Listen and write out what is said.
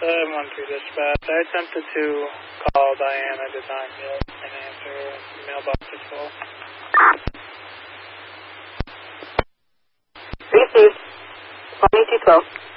713 dispatch. I attempted to call Diane. I did not get an answer. The mailbox is full. Received. 2212.